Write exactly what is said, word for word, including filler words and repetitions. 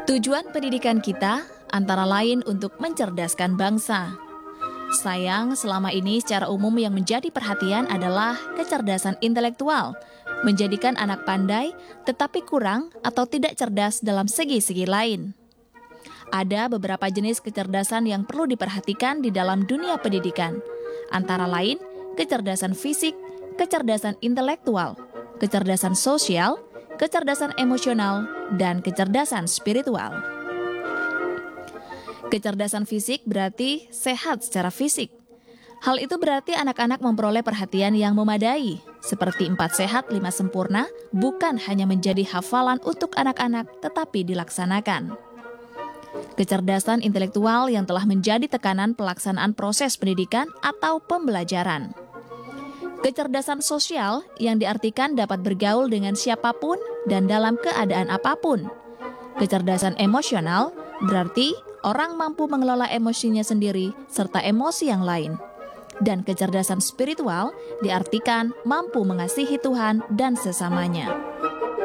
Tujuan pendidikan kita antara lain untuk mencerdaskan bangsa. Sayang, selama ini secara umum yang menjadi perhatian adalah kecerdasan intelektual, menjadikan anak pandai tetapi kurang atau tidak cerdas dalam segi-segi lain. Ada beberapa jenis kecerdasan yang perlu diperhatikan di dalam dunia pendidikan, antara lain kecerdasan fisik, kecerdasan intelektual, kecerdasan sosial, kecerdasan emosional, dan kecerdasan spiritual. Kecerdasan fisik berarti sehat secara fisik. Hal itu berarti anak-anak memperoleh perhatian yang memadai, seperti empat sehat lima sempurna, bukan hanya menjadi hafalan untuk anak-anak, tetapi dilaksanakan. Kecerdasan intelektual yang telah menjadi tekanan pelaksanaan proses pendidikan atau pembelajaran. Kecerdasan sosial yang diartikan dapat bergaul dengan siapapun dan dalam keadaan apapun. Kecerdasan emosional berarti orang mampu mengelola emosinya sendiri serta emosi yang lain. Dan kecerdasan spiritual diartikan mampu mengasihi Tuhan dan sesamanya.